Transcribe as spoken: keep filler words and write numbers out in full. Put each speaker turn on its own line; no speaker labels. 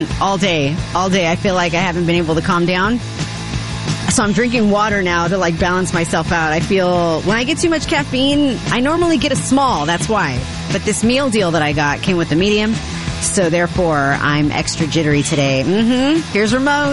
all day. All day. I feel like I haven't been able to calm down. So I'm drinking water now to like balance myself out. I feel when I get too much caffeine, I normally get a small. That's why. But this meal deal that I got came with the medium. So therefore, I'm extra jittery today. Mm-hmm. Here's Ramon.